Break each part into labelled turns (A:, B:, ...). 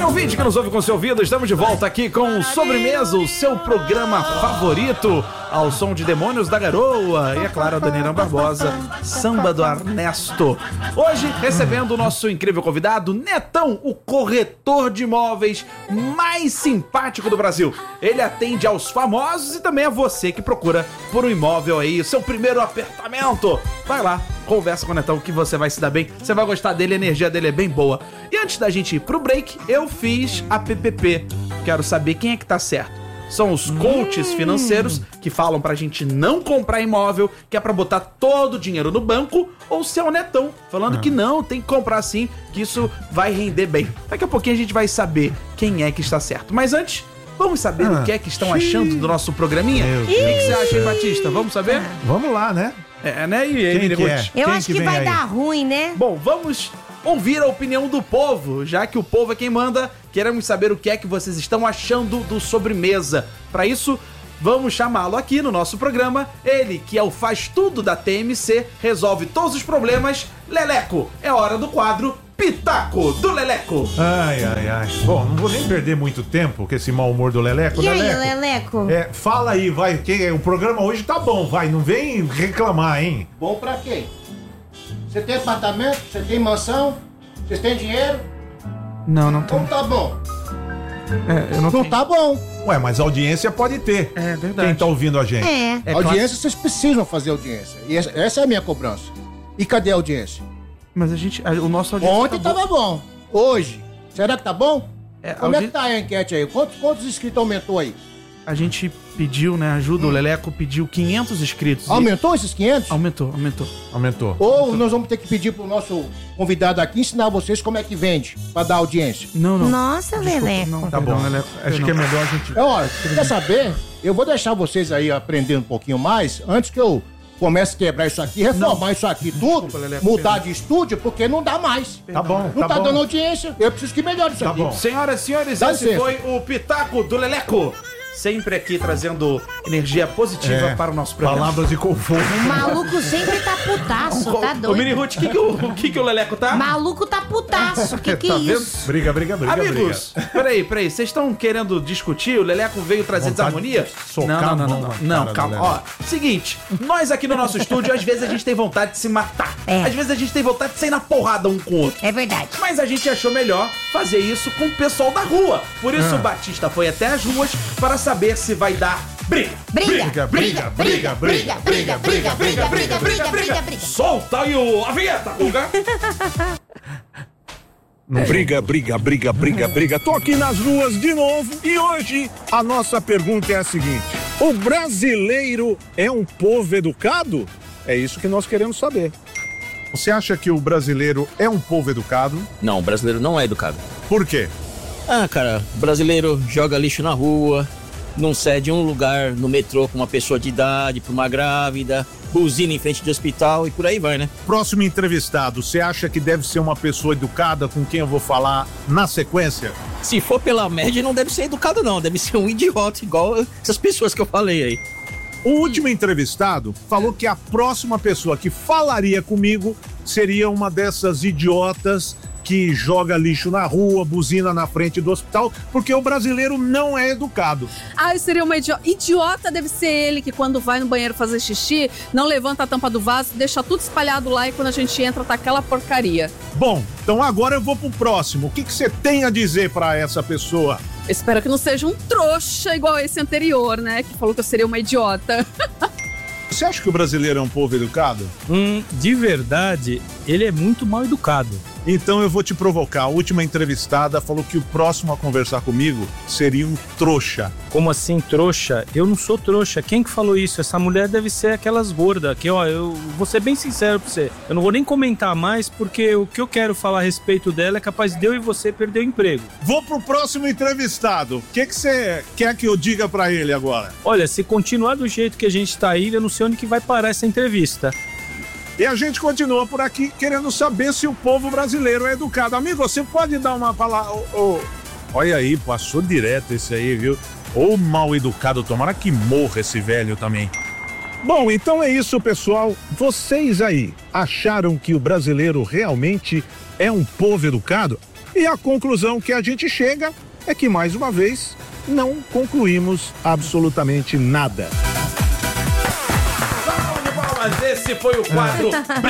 A: ouvinte que nos ouve com seu ouvido, estamos de volta aqui com Sobremesa, o seu programa favorito, ao som de Demônios da Garoa e, é claro, a Daniela Barbosa, Samba do Ernesto. Hoje, recebendo o nosso incrível convidado, Netão, o corretor de imóveis mais simpático do Brasil. Ele atende aos famosos e também a você que procura por um imóvel aí, seu primeiro apartamento. Vai lá, conversa com o Netão que você vai se dar bem, você vai gostar dele, a energia dele é bem boa. E antes da gente ir pro break, eu fiz a PPP. Quero saber quem é que tá certo. São os coaches financeiros que falam pra gente não comprar imóvel, que é pra botar todo o dinheiro no banco, ou se é o Netão, falando que não, tem que comprar sim, que isso vai render bem. Daqui a pouquinho a gente vai saber quem é que está certo. Mas antes, vamos saber o que é que estão achando do nosso programinha? O que você acha, hein, Batista? Vamos saber?
B: Vamos lá, né?
A: Né? E aí, Ruth?
C: Eu acho que vai dar ruim, né?
A: Bom, vamos ouvir a opinião do povo, já que o povo é quem manda. Queremos saber o que é que vocês estão achando do Sobremesa. Para isso, vamos chamá-lo aqui no nosso programa. Ele, que é o faz tudo da TMC, resolve todos os problemas. Leleco, é hora do quadro Pitaco do Leleco.
B: Ai. Bom, não vou nem perder muito tempo com esse mau humor do Leleco.
C: E aí, Leleco?
B: Fala aí, vai, que o programa hoje tá bom, vai, não vem reclamar, hein?
D: Bom pra quem? Você tem apartamento? Você tem mansão? Vocês têm dinheiro?
A: Não tem.
D: Então tá bom.
A: Eu não
D: Não
A: tenho.
D: tá bom.
B: Ué, mas audiência pode ter.
A: É verdade.
B: Quem tá ouvindo a gente?
D: Audiência, vocês precisam fazer audiência. E essa é a minha cobrança. E cadê a audiência?
A: Mas o nosso audiência
D: Ontem tava bom. Hoje, será que tá bom? Como é que tá a enquete aí? Quantos inscritos aumentou aí?
A: A gente pediu, né, ajuda, o Leleco pediu 500 inscritos.
D: Aumentou esses 500?
B: Aumentou.
D: Ou nós vamos ter que pedir pro nosso convidado aqui ensinar vocês como é que vende, pra dar audiência.
A: Não.
C: Nossa, Leleco.
A: Não,
B: Tá bom,
A: Leleco.
B: Acho que é melhor a gente...
D: Olha, quer saber? Eu vou deixar vocês aí aprendendo um pouquinho mais, antes que eu comece a quebrar isso aqui, reformar isso aqui tudo,
A: Desculpa, Leleco,
D: mudar de estúdio, porque não dá mais.
B: Tá bom,
D: Não tá
B: bom.
D: dando audiência, eu preciso que melhore isso
B: Tá
D: aqui.
B: bom.
A: Senhoras e senhores,
D: Dá
A: esse
D: licença.
A: foi o Pitaco do Leleco. Sempre aqui trazendo energia positiva para o nosso programa.
B: Palavras de conforto.
C: O maluco sempre tá putaço, tá
A: Ô, Mini
C: doido?
A: Ruth, o que o Leleco tá?
C: Maluco tá putaço, que
A: Tá
C: é
A: vendo?
C: isso?
B: Briga.
A: Amigos, peraí, vocês estão querendo discutir? O Leleco veio trazer
B: Vontade
A: desarmonia?
B: de socar a mão na
A: Não,
B: cara
A: calma.
B: do
A: Ó, seguinte, nós aqui no nosso estúdio, às vezes a gente tem vontade de se matar. Às vezes a gente tem vontade de sair na porrada um com o outro.
C: É verdade.
A: Mas a gente achou melhor fazer isso com o pessoal da rua. Por isso o Batista foi até as ruas para saber se vai dar briga. Solta aí a vinheta, Guga.
E: Briga. Tô aqui nas ruas de novo e hoje a nossa pergunta é a seguinte: o brasileiro é um povo educado? É isso que nós queremos saber.
B: Você acha que o brasileiro é um povo educado?
F: Não, o brasileiro não é educado.
B: Por quê?
F: Cara, o brasileiro joga lixo na rua, não cede um lugar no metrô pra uma pessoa de idade, pra uma grávida, buzina em frente de hospital e por aí vai, né?
B: Próximo entrevistado, você acha que deve ser uma pessoa educada com quem eu vou falar na sequência?
F: Se for pela média, não deve ser educado não, deve ser um idiota igual essas pessoas que eu falei aí.
B: O último entrevistado falou que a próxima pessoa que falaria comigo seria uma dessas idiotas que joga lixo na rua, buzina na frente do hospital, porque o brasileiro não é educado.
G: Eu seria uma idiota. Idiota deve ser ele que quando vai no banheiro fazer xixi, não levanta a tampa do vaso, deixa tudo espalhado lá e quando a gente entra tá aquela porcaria.
B: Bom, então agora eu vou pro próximo. O que você tem a dizer pra essa pessoa?
G: Espero que não seja um trouxa igual esse anterior, né? Que falou que eu seria uma idiota.
B: Você acha que o brasileiro é um povo educado?
H: De verdade, ele é muito mal educado.
B: Então eu vou te provocar. A última entrevistada falou que o próximo a conversar comigo seria um trouxa.
H: Como assim, trouxa? Eu não sou trouxa. Quem que falou isso? Essa mulher deve ser aquelas gordas. Que, eu vou ser bem sincero pra você. Eu não vou nem comentar mais, porque o que eu quero falar a respeito dela é capaz de eu e você perder o emprego.
B: Vou pro próximo entrevistado. O que você quer que eu diga pra ele agora?
H: Olha, se continuar do jeito que a gente tá aí, eu não sei onde que vai parar essa entrevista.
B: E a gente continua por aqui querendo saber se o povo brasileiro é educado. Amigo, você pode dar uma palavra... Olha aí, passou direto esse aí, viu? Ou mal educado, tomara que morra esse velho também. Bom, então é isso, pessoal. Vocês aí acharam que o brasileiro realmente é um povo educado?
E: E a conclusão que a gente chega é que, mais uma vez, não concluímos absolutamente nada.
A: Mas esse foi o quadro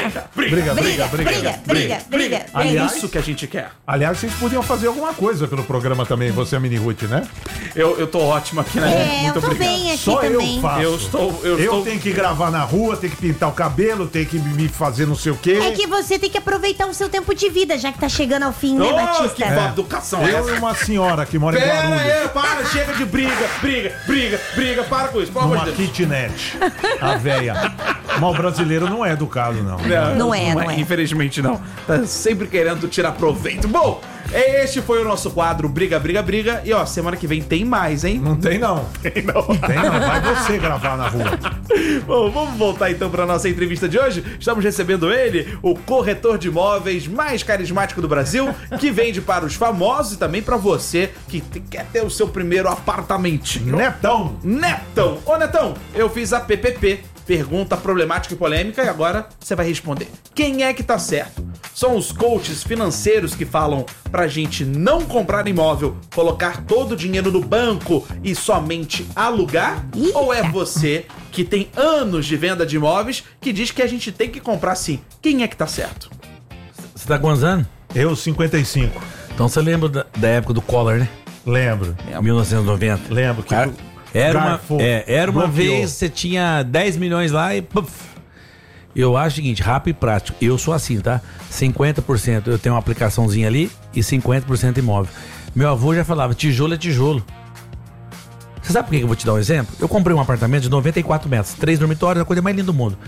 A: Briga. É isso que a gente quer.
B: Aliás, vocês podiam fazer alguma coisa pelo programa também, você e a Mini Ruth, né?
A: Eu tô ótimo aqui, né?
C: Eu tô bem aqui
B: Só
C: também.
B: eu faço. Eu tenho que gravar na rua, tenho que pintar o cabelo, tenho que me fazer não sei o quê.
C: É que você tem que aproveitar o seu tempo de vida, já que tá chegando ao fim, né, Batista?
A: Que falta de educação é
B: Eu
A: essa?
B: e uma senhora que mora em Guarulhos.
A: Pera aí, para, chega de briga, para com isso, pelo amor de
B: Numa
A: Deus.
B: kitnet. A véia. Mas o brasileiro não é educado, não.
C: Não é.
A: Infelizmente não. Tá sempre querendo tirar proveito. Bom, este foi o nosso quadro Briga. E ó, semana que vem tem mais, hein?
B: Não tem, não. Tem não. Vai você gravar na rua.
A: Bom, vamos voltar então para nossa entrevista de hoje. Estamos recebendo ele, o corretor de imóveis mais carismático do Brasil, que vende para os famosos e também para você que quer ter o seu primeiro apartamentinho.
B: Netão.
A: Ô, Netão, eu fiz a PPP, pergunta problemática e polêmica, e agora você vai responder. Quem é que tá certo? São os coaches financeiros que falam pra gente não comprar imóvel, colocar todo o dinheiro no banco e somente alugar?
C: Eita.
A: Ou é você que tem anos de venda de imóveis que diz que a gente tem que comprar sim? Quem é que tá certo?
I: Você tá quantos anos?
B: Eu, 55.
I: Então você lembra da época do Collor, né?
B: Lembro.
I: 1990.
B: Lembro que
I: Cara, era uma
B: bloqueou.
I: vez, você tinha 10 milhões lá e... Puff. Eu acho o seguinte, rápido e prático. Eu sou assim, tá? 50% eu tenho uma aplicaçãozinha ali e 50% imóvel. Meu avô já falava, tijolo é tijolo. Você sabe por que eu vou te dar um exemplo? Eu comprei um apartamento de 94 metros, 3 dormitórios, a coisa mais linda do mundo.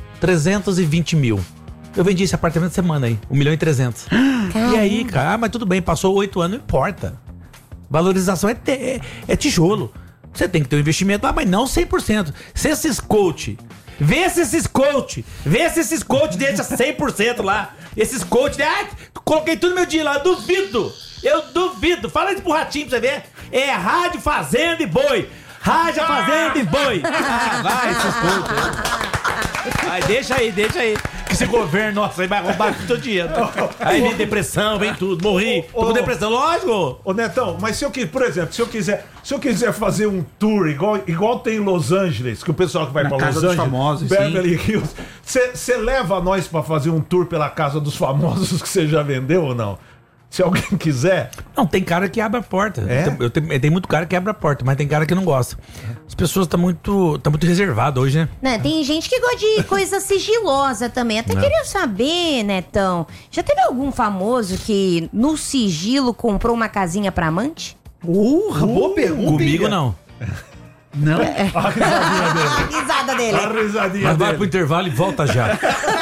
I: 320 mil. Eu vendi esse apartamento semana aí, 1.300.000. E aí, cara, mas tudo bem, passou 8 anos, não importa. Valorização é tijolo. Você tem que ter um investimento lá, mas não 100%. Se esses coach, vê se esses coach deixa 100% lá. Esses coach, coloquei tudo meu dinheiro lá, eu duvido. Fala isso pro Ratinho pra você ver. É rádio, fazenda e boi. Rádio, fazenda e boi. Vai, esses coach. Vai, deixa aí. Que esse governo, nossa, aí vai roubar todo o dinheiro. Aí vem depressão, vem tudo. Morri. Tô com depressão, lógico.
B: Ô, Netão, mas por exemplo, se eu quiser fazer um tour igual tem em Los Angeles, que o pessoal que vai pra Los
A: Casa dos
B: Angeles,
A: Famosos,
B: Beverly Hills, você leva nós pra fazer um tour pela Casa dos Famosos que você já vendeu ou não? Se alguém quiser.
I: Não, tem cara que abre a porta.
B: É?
I: Tem muito cara que abre a porta, mas tem cara que não gosta. As pessoas estão muito reservadas hoje, né?
C: Né, tem gente que gosta de coisa sigilosa também. Até queria saber, Netão, já teve algum famoso que no sigilo comprou uma casinha pra amante?
A: Boa pergunta.
I: Comigo não.
A: Não.
B: A risadinha dele.
C: A risada dele.
B: A risadinha
I: Mas vai
B: dele.
I: pro intervalo e volta já.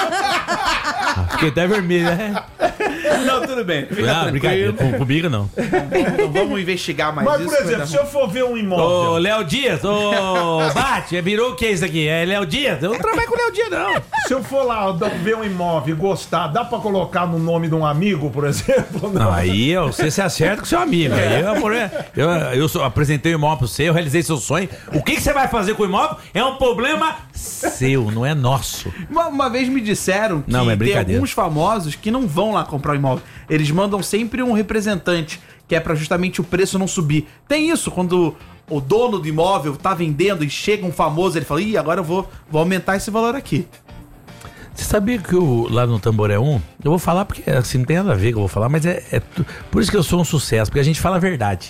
I: Fiquei até vermelho, né?
A: Não, tudo bem. Fica
I: Ah, brincadeira.
A: tranquilo.
I: Comigo não.
A: Então vamos investigar mais
B: Mas,
A: isso.
B: por exemplo, se eu for ver um imóvel.
I: Ô, Léo Dias, Bate, virou o que é isso aqui? É Léo Dias? Eu não trabalho com o Léo Dias, não.
B: Se eu for lá ver um imóvel e gostar, dá pra colocar no nome de um amigo, por exemplo?
I: Não, aí você se acerta com seu amigo. Aí eu apresentei o imóvel pra você, eu realizei seu sonho. O que você vai fazer com o imóvel é um problema seu, não é nosso.
A: Uma vez me disseram que
I: Não, é
A: tem
I: brincadeira.
A: alguns famosos que não vão lá comprar o imóvel. Eles mandam sempre um representante, que é pra justamente o preço não subir. Tem isso, quando o dono do imóvel tá vendendo e chega um famoso, ele fala, agora eu vou aumentar esse valor aqui.
I: Você sabia que lá no Tamboré 1, eu vou falar porque assim, não tem nada a ver que eu vou falar, mas por isso que eu sou um sucesso, porque a gente fala a verdade.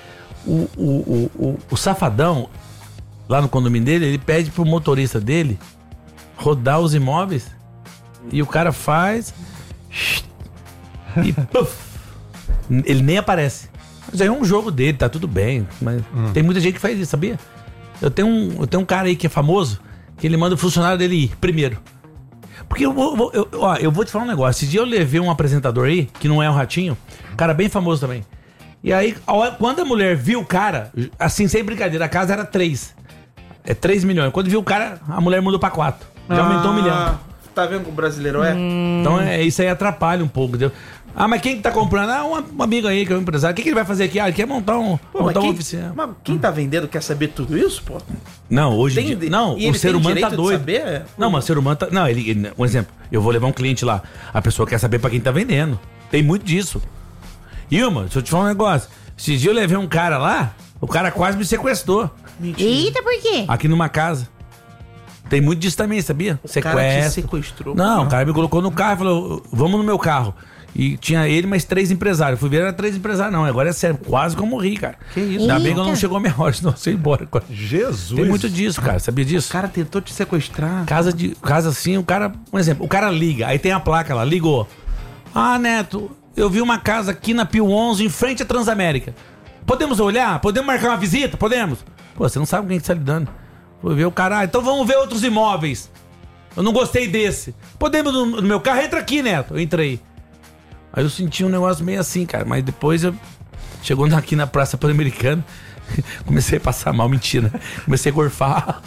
I: O safadão, lá no condomínio dele, ele pede pro motorista dele rodar os imóveis e o cara faz e puff, ele nem aparece. Mas aí é um jogo dele, tá tudo bem, mas tem muita gente que faz isso, sabia? Eu tenho um cara aí que é famoso, que ele manda o funcionário dele ir primeiro. Porque eu vou te falar um negócio. Esse dia eu levei um apresentador aí, que não é um Ratinho, um cara bem famoso também. E aí, quando a mulher viu o cara, assim, sem brincadeira, a casa era 3. É 3 milhões. Quando viu o cara, a mulher mudou pra 4. Já aumentou 1 milhão.
A: Tá vendo como o brasileiro é?
I: Então isso aí atrapalha um pouco, entendeu? Ah, mas quem que tá comprando? Um amigo aí que é um empresário. O que ele vai fazer aqui? Ele quer montar uma oficina.
A: Mas quem tá vendendo quer saber tudo isso, pô?
I: Não, hoje em dia. Não, o ser humano tá doido.
A: Saber?
I: Não, mas o ser humano tá. Não, um exemplo. Eu vou levar um cliente lá. A pessoa quer saber pra quem tá vendendo. Tem muito disso. Ilma, deixa eu te falar um negócio. Esse dia eu levei um cara lá, o cara quase me sequestrou.
C: Mentira. Eita, por quê?
I: Aqui numa casa. Tem muito disso também, sabia?
A: O cara te sequestrou.
I: Não, o cara me colocou no carro e falou, vamos no meu carro. E tinha ele mais 3 empresários. Fui ver, era 3 empresários, não. Agora é sério, quase que eu morri, cara.
A: Que isso?
I: Ainda bem que eu não chegou a minha hora, senão eu ia embora.
B: Jesus.
I: Tem muito disso, cara. Sabia disso?
A: O cara tentou te sequestrar.
I: Casa assim, o cara... Um exemplo, o cara liga, aí tem a placa lá, ligou. Ah, Neto, eu vi uma casa aqui na Pio 11, em frente à Transamérica. Podemos olhar? Podemos marcar uma visita? Podemos? Pô, você não sabe com quem que tá lidando. Vou ver o cara, então vamos ver outros imóveis. Eu não gostei desse. Podemos no meu carro? Entra aqui, Neto. Eu entrei. Aí eu senti um negócio meio assim, cara. Mas depois chegou aqui na Praça Pan-Americana, comecei a passar mal, mentira. Comecei a gorfar.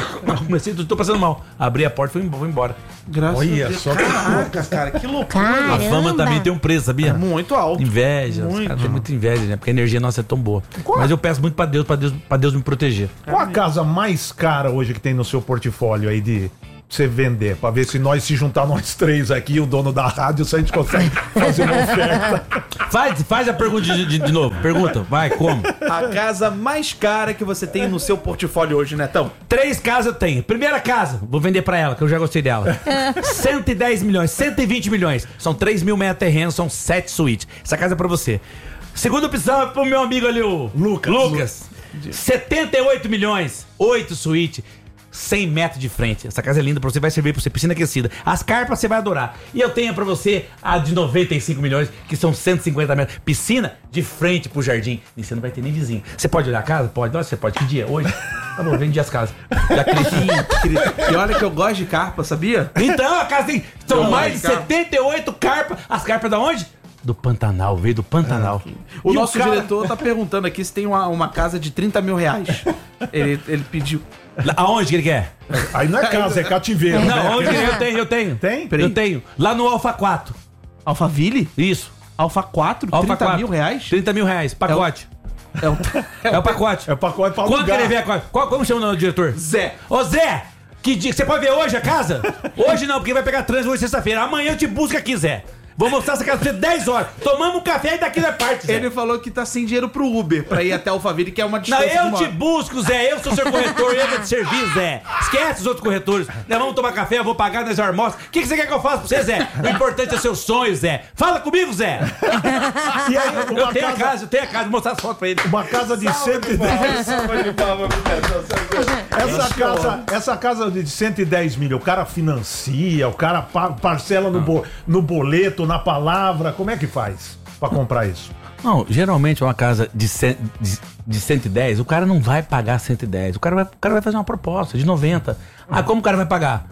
I: Tô passando mal. Abri a porta e fui embora.
A: Graças a Deus.
B: Só
A: Caraca, cara, que loucura.
C: Caramba.
I: A fama também tem um preço, sabia?
A: Muito alto.
I: Inveja. Os caras têm muita inveja, né? Porque a energia nossa é tão boa. Mas eu peço muito pra Deus me proteger.
B: Qual a casa mais cara hoje que tem no seu portfólio aí de você vender? Pra ver se se juntar nós 3 aqui, o dono da rádio, se a gente consegue fazer uma oferta.
I: Faz a pergunta de novo. Pergunta, vai, como?
A: A casa mais cara que você tem no seu portfólio hoje, Netão?
I: 3 casas eu tenho. Primeira casa, vou vender pra ela, que eu já gostei dela. 110 milhões, 120 milhões. São 3 mil metros terrenos, são 7 suítes. Essa casa é pra você. Segunda opção é pro meu amigo ali, o Lucas. 78 milhões, 8 suítes. 100 metros de frente. Essa casa é linda pra você, vai servir pra você, piscina aquecida. As carpas você vai adorar. E eu tenho pra você a de 95 milhões, que são 150 metros. Piscina de frente pro jardim. E você não vai ter nem vizinho. Você pode olhar a casa? Pode. Nossa, você pode. Que dia? Hoje? Tá bom, vende as casas. Já cresci.
A: E olha que eu gosto de carpa, sabia?
I: Então, a casa tem... São mais de 78 carpas. As carpas da onde? Do Pantanal, veio do Pantanal.
A: O nosso diretor tá perguntando aqui se tem uma casa de 30 mil reais. Ele pediu.
I: Aonde que ele quer?
B: Aí não é casa, é cativeiro.
I: Não, onde eu tenho.
B: Tem?
I: Eu tenho. Lá no Alfa 4.
A: Alphaville?
I: Isso.
A: Alfa 4?
I: Alfa
A: 30 mil reais?
I: 30 mil reais, pacote. É o pacote.
B: É o pacote pra
I: Quanto
B: alugar.
I: que ele vem? Como chama o nome do diretor?
A: Zé.
I: Ô Zé, que dia? Você pode ver hoje a casa? Hoje não, porque vai pegar trânsito hoje sexta-feira. Amanhã eu te busco aqui, Zé. Vou mostrar essa casa pra você 10 horas. Tomamos um café e daqui da parte, Zé.
A: Ele falou que tá sem dinheiro pro Uber pra ir até Alphaville, que é uma
I: Não,
A: distância de
I: eu
A: uma
I: te
A: hora.
I: busco, Zé. Eu sou seu corretor, eu vou te servir, Zé. Esquece os outros corretores. Nós vamos tomar café, eu vou pagar nas almoços. O que você quer que eu faça pra você, Zé? O importante é seu sonho, Zé. Fala comigo, Zé.
B: E aí,
I: Eu tenho a casa, vou mostrar as fotos pra ele.
B: Uma casa de 110. Essa casa de 110 mil, o cara financia, o cara parcela no boleto, na palavra. Como é que faz pra comprar isso?
I: Não, geralmente uma casa de 110, o cara não vai pagar 110. O cara vai fazer uma proposta de 90. Ah, como o cara vai pagar?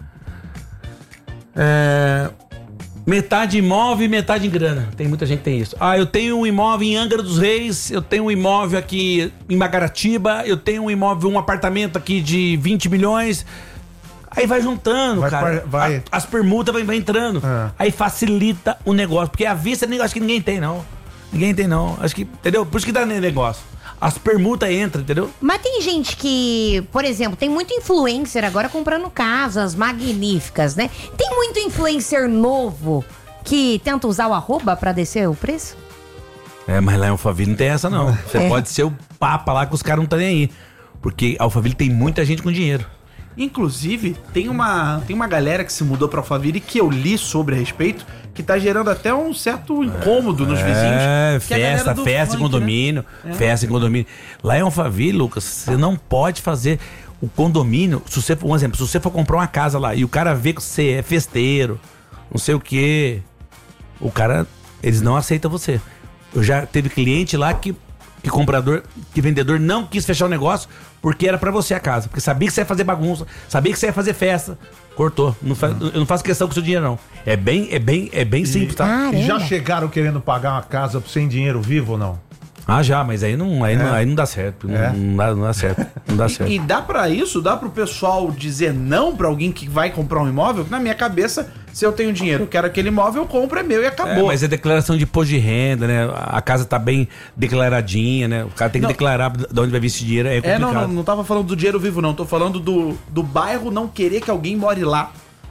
I: Metade imóvel e metade em grana. Tem muita gente que tem isso. Ah, eu tenho um imóvel em Angra dos Reis, eu tenho um imóvel aqui em Magaratiba, eu tenho um apartamento aqui de 20 milhões. Aí vai juntando, cara. As permutas vai entrando. Aí facilita o negócio. Porque a vista é um negócio que ninguém tem, não. Ninguém tem, não. Acho que, entendeu? Por isso que dá negócio. As permutas entram, entendeu?
C: Mas tem gente que, por exemplo, tem muito influencer agora comprando casas magníficas, né? Tem muito influencer novo que tenta usar o arroba pra descer o preço?
I: Mas lá em Alphaville não tem essa, não. Você pode ser o papa lá que os caras não estão nem aí. Porque Alphaville tem muita gente com dinheiro.
A: Inclusive, tem uma galera que se mudou pra Alphaville que eu li sobre a respeito, que tá gerando até um certo incômodo nos vizinhos.
I: Festa em condomínio. Né? Festa em condomínio. Lá em Alphaville, Lucas, você não pode fazer o condomínio. Se você, um exemplo, se você for comprar uma casa lá e o cara vê que você é festeiro, não sei o quê, o cara, eles não aceitam você. Eu já teve cliente lá que vendedor não quis fechar o negócio porque era pra você a casa. Porque sabia que você ia fazer bagunça, sabia que você ia fazer festa. Cortou. Eu não faço questão com o seu dinheiro, não. É bem simples, tá?
B: E já chegaram querendo pagar uma casa sem dinheiro vivo ou não?
I: Ah, já, mas aí não dá certo. Não dá certo. Não dá certo.
A: E dá pra isso? Dá pro pessoal dizer não pra alguém que vai comprar um imóvel? Na minha cabeça, se eu tenho dinheiro, eu quero aquele imóvel, eu compro, é meu e acabou.
I: Mas é declaração de imposto de renda, né? A casa tá bem declaradinha, né? O cara tem que declarar de onde vai vir esse dinheiro, é complicado.
A: Não tava falando do dinheiro vivo, não. Tô falando do bairro não querer que alguém more lá.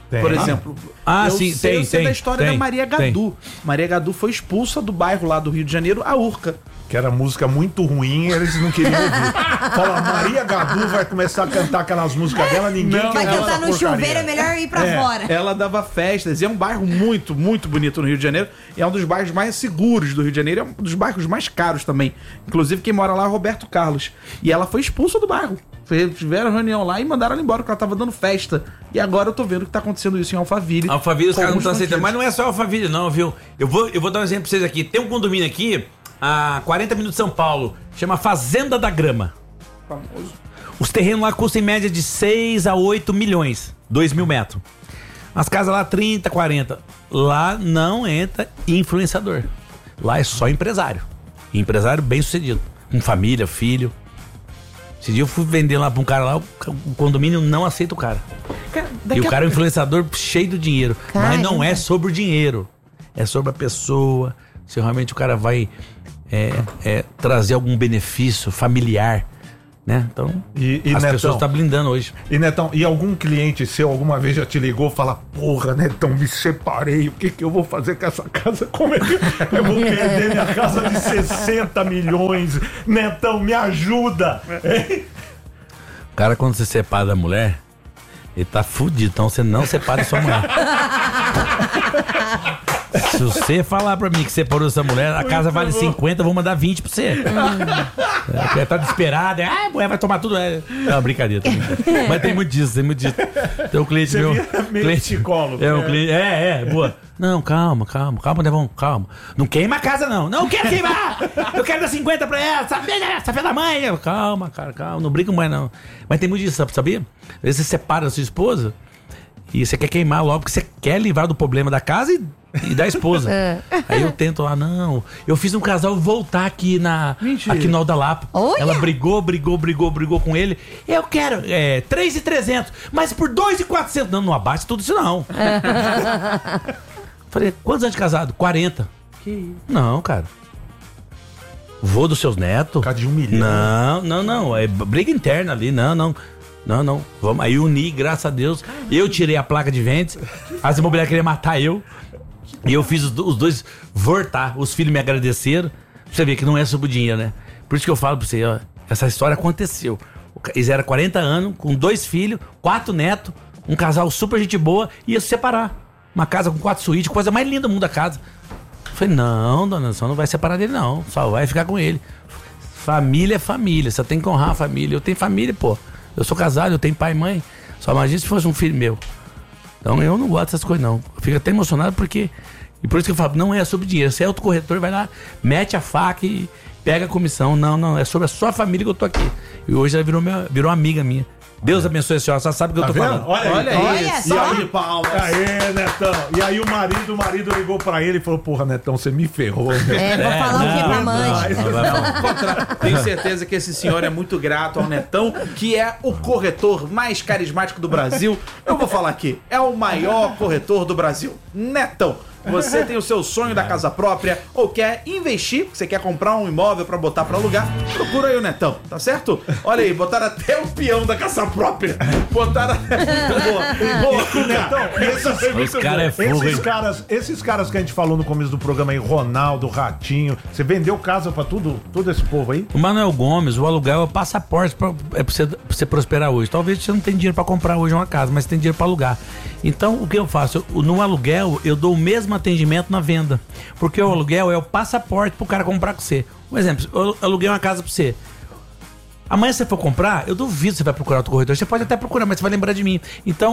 B: Tem.
A: Por exemplo, eu
I: sim,
A: sei da história
I: tem,
A: da Maria Gadu. Maria Gadu foi expulsa do bairro lá do Rio de Janeiro, a Urca.
E: Que era música muito ruim, eles não queriam ouvir. Fala, Maria Gadu vai começar a cantar aquelas músicas dela, ninguém
C: Vai
E: quer
C: cantar no chuveiro, é melhor ir pra fora.
A: Ela dava festas, e é um bairro muito, muito bonito no Rio de Janeiro. E é um dos bairros mais seguros do Rio de Janeiro, é um dos bairros mais caros também. Inclusive, quem mora lá é o Roberto Carlos. E ela foi expulsa do bairro. Tiveram reunião lá e mandaram ela embora, porque ela tava dando festa. E agora eu tô vendo que tá acontecendo isso em Alphaville.
I: Alphaville, os caras não estão aceitando.
A: bandidos.
I: Mas não é só Alphaville, não, viu? Eu vou dar um exemplo pra vocês aqui. Tem um condomínio aqui, a 40 minutos de São Paulo, chama Fazenda da Grama.
A: Famoso.
I: Os terrenos lá custam em média de 6 a 8 milhões, 2 mil metros. As casas lá 30, 40. Lá não entra influenciador. Lá é só empresário. E empresário bem sucedido. Com família, filho. Esse dia eu fui vender lá pra um cara lá, o condomínio não aceita o cara. E o cara é um influenciador cheio de dinheiro.
C: Caramba.
I: Mas não é sobre o dinheiro. É sobre a pessoa. Se realmente o cara vai trazer algum benefício familiar, né? Então,
E: E
I: as
E: Netão,
I: pessoas estão blindando hoje.
E: E Netão, e algum cliente seu alguma vez já te ligou e fala, porra, Netão, me separei, o que eu vou fazer com essa casa? Como é que eu vou perder minha casa de 60 milhões? Netão, me ajuda!
I: O cara, quando você separa da mulher, ele tá fudido. Então você não separa da sua mulher. Se você falar pra mim que separou dessa mulher, a casa vale 50, eu vou mandar 20 pra você. Porque tá desesperada, a mulher vai tomar tudo. Não, brincadeira. Mas tem muito disso, Tem um cliente
E: Você
I: meu.
E: vira meio psicólogo.
I: Um cliente. Boa. Não, calma, Devon, calma. Não queima a casa, não. Não quero queimar! Eu quero dar 50 pra ela, essa filha da mãe. Calma, cara, calma. Não briga com mãe, não. Mas tem muito disso, sabia? Às vezes você separa da sua esposa e você quer queimar logo, porque você quer livrar do problema da casa e da esposa. Aí eu tento lá, não. Eu fiz um casal voltar aqui aqui no Alda Lapa.
C: Olha!
I: Ela brigou com ele. Eu quero 3.300, mas por 2.400. Não abate tudo isso, não. Falei, quantos anos de casado? 40. Não, cara. Vô dos seus netos?
E: Por causa de 1 milhão.
I: Não. É briga interna ali. Não. Vamos aí unir, graças a Deus. Eu tirei a placa de vendas. As imobiliárias queriam matar eu. E eu fiz os dois voltar. Os filhos me agradeceram. Você vê que não é sobre o dinheiro, né? Por isso que eu falo pra você, ó, essa história aconteceu. Eles eram 40 anos, com 2 filhos, 4 netos, um casal super gente boa, ia se separar. Uma casa com 4 suítes, coisa mais linda do mundo da casa. Eu falei, não, dona, só não vai separar dele, não. Só vai ficar com ele. Família é família, você tem que honrar a família. Eu tenho família, pô. Eu sou casado, eu tenho pai e mãe. Só imagina se fosse um filho meu. Então eu não gosto dessas coisas, não. Eu fico até emocionado porque... E por isso que eu falo, não é sobre dinheiro. Se é outro corretor, vai lá, mete a faca e pega a comissão. Não. É sobre a sua família que eu tô aqui. E hoje ela virou amiga minha. Deus abençoe a senhora, só sabe o que eu tô falando.
B: Olha aí.
C: Olha só.
B: de palmas.
E: Aê, Netão. E aí o marido ligou pra ele e falou, porra, Netão, você me ferrou. Meu.
C: Vou falar o que pra mãe.
A: Tenho certeza que esse senhor é muito grato ao Netão, que é o corretor mais carismático do Brasil. Eu vou falar aqui, é o maior corretor do Brasil. Netão. Você tem o seu sonho da casa própria ou quer investir, você quer comprar um imóvel pra botar pra alugar, procura aí o Netão, tá certo? Olha aí, botaram até o peão da casa própria. Botaram...
E: Boa, Netão.
I: Os caras é fogo, hein?
E: Esses caras que a gente falou no começo do programa aí, Ronaldo, Ratinho, você vendeu casa pra todo esse povo aí?
I: O Manuel Gomes, o aluguel é o passaporte pra você prosperar hoje. Talvez você não tenha dinheiro pra comprar hoje uma casa, mas você tem dinheiro pra alugar. Então, o que eu faço? No aluguel, eu dou o mesmo atendimento na venda. Porque o aluguel é o passaporte pro cara comprar com você. Um exemplo, eu aluguei uma casa pra você. Amanhã você for comprar, eu duvido que você vai procurar outro corretor. Você pode até procurar, mas você vai lembrar de mim. Então,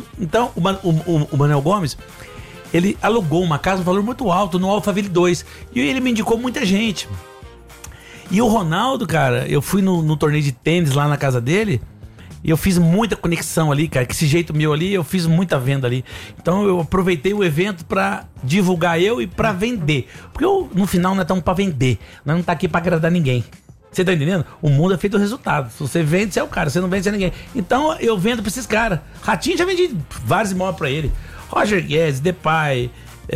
I: o Manuel Gomes, ele alugou uma casa, um valor muito alto, no Alphaville 2. E ele me indicou muita gente. E o Ronaldo, cara, eu fui no torneio de tênis lá na casa dele. E eu fiz muita conexão ali, cara. Que esse jeito meu ali, eu fiz muita venda ali. Então eu aproveitei o evento pra divulgar eu e pra vender. Porque no final nós estamos pra vender. Nós não tá aqui pra agradar ninguém. Você tá entendendo? O mundo é feito do resultado. Se você vende, você é o cara. Se você não vende, você é ninguém. Então eu vendo pra esses caras. Ratinho já vendi vários imóveis pra ele. Roger Guedes, Depay,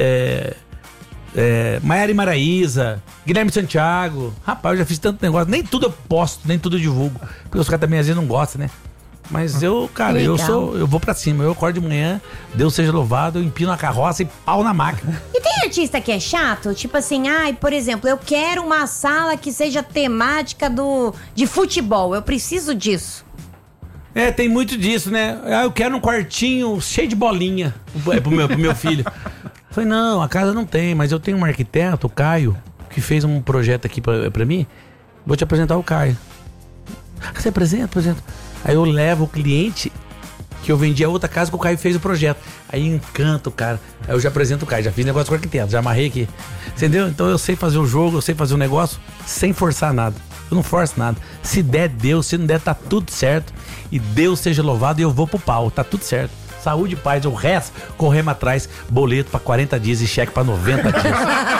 I: Maiara e Maraíza, Guilherme Santiago. Rapaz, eu já fiz tanto negócio. Nem tudo eu posto, nem tudo eu divulgo. Porque os caras também às vezes não gostam, né? Mas eu, cara, eu vou pra cima. Eu acordo de manhã, Deus seja louvado, eu empino a carroça e pau na máquina.
C: E tem artista que é chato? Tipo assim, por exemplo, eu quero uma sala que seja temática de futebol. Eu preciso disso.
I: Tem muito disso, né? Eu quero um quartinho cheio de bolinha pro meu filho. Falei, não, a casa não tem, mas eu tenho um arquiteto, o Caio, que fez um projeto aqui pra mim. Vou te apresentar o Caio. Você apresenta. Aí eu levo o cliente que eu vendi a outra casa que o Caio fez o projeto. Aí encanta o cara. Aí eu já apresento o Caio, já fiz negócio com o arquiteto, já amarrei aqui. Entendeu? Então eu sei fazer o jogo, eu sei fazer o negócio sem forçar nada. Eu não forço nada. Se der, Deus. Se não der, tá tudo certo. E Deus seja louvado e eu vou pro pau. Tá tudo certo. Saúde e paz. O resto, corremos atrás. Boleto pra 40 dias e cheque pra 90 dias.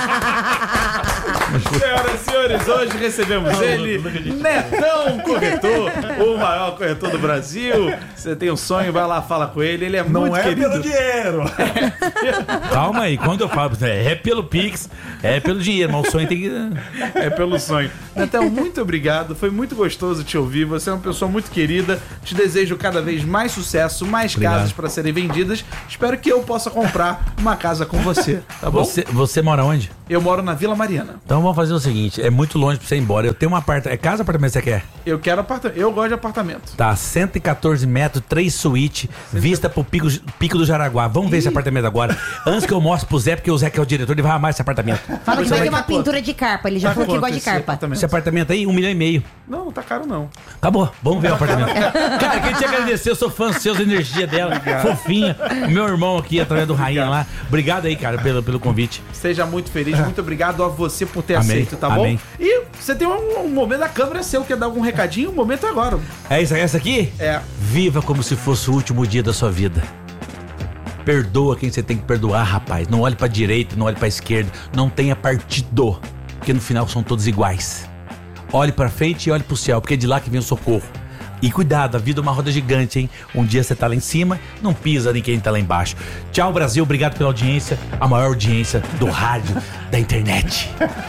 A: Senhoras e senhores, hoje recebemos ele, Netão Corretor, o maior corretor do Brasil. Você tem um sonho, vai lá, fala com ele. Ele é muito querido.
E: Não é pelo dinheiro.
I: Calma aí, quando eu falo, é pelo Pix, é pelo dinheiro, mas o sonho tem que...
A: É pelo sonho. Netão, muito obrigado, foi muito gostoso te ouvir. Você é uma pessoa muito querida. Te desejo cada vez mais sucesso, mais casas para serem vendidas. Espero que eu possa comprar uma casa com você, tá bom?
I: Você mora onde?
A: Eu moro na Vila Mariana.
I: Então vamos fazer o seguinte, é muito longe pra você ir embora. Eu tenho um apartamento. É casa ou apartamento que você quer?
A: Eu quero apartamento. Eu gosto de apartamento.
I: Tá, 114 metros, 3 suítes, vista pro pico do Jaraguá. Vamos ver esse apartamento agora. Antes que eu mostre pro Zé, porque o Zé que é o diretor, ele vai amar esse apartamento.
C: Fala que vai ter uma pintura de carpa. Ele já falou que gosta de carpa.
I: Esse apartamento aí, 1,5 milhão.
A: Não, tá caro não.
I: Acabou, vamos ver o apartamento. Cara, queria te agradecer, eu sou fã seus, energia dela, fofinha. O meu irmão aqui, através do Rainha lá. Obrigado aí, cara, pelo convite.
A: Seja muito feliz, muito obrigado a você por ter aceito, tá bom? E você tem um momento da câmera seu, quer dar algum recadinho? O momento é agora.
I: É isso, essa aqui?
A: É.
I: Viva como se fosse o último dia da sua vida. Perdoa quem você tem que perdoar, rapaz. Não olhe pra direita, não olhe pra esquerda. Não tenha partido, porque no final são todos iguais. Olhe pra frente e olhe pro céu, porque é de lá que vem o socorro. E cuidado, a vida é uma roda gigante, hein? Um dia você tá lá em cima, não pisa em quem tá lá embaixo. Tchau, Brasil, obrigado pela audiência. A maior audiência do rádio, da internet.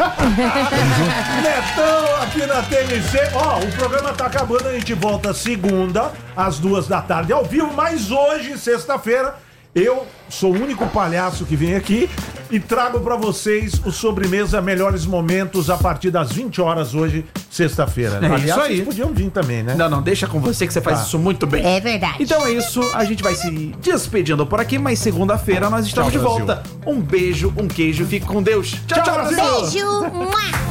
E: Netão aqui na TNC. O programa tá acabando, a gente volta segunda, às 14h ao vivo. Mas hoje, sexta-feira, eu sou o único palhaço que vem aqui e trago pra vocês o Sobremesa Melhores Momentos a partir das 20 horas hoje, sexta-feira.
A: Aliás, isso aí.
E: Vocês podiam vir também, né?
A: Não, deixa com você que você faz isso muito bem.
C: É verdade.
A: Então é isso, a gente vai se despedindo por aqui, mas segunda-feira nós estamos de volta. Um beijo, um queijo, fique com Deus. Tchau, Brasil!
C: Beijo!